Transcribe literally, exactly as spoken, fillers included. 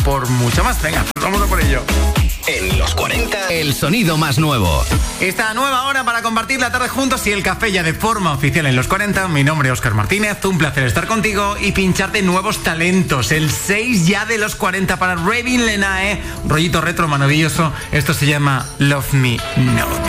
por mucho más. Venga, pues vamos a por ello. En los cuarenta, el sonido más nuevo. Esta nueva hora para compartir la tarde juntos y el café ya de forma oficial en los cuarenta. Mi nombre es Óscar Martínez, un placer estar contigo y pincharte nuevos talentos. El seis ya de los cuarenta para Ravin Lenae, rollito retro maravilloso. Esto se llama Love Me Not.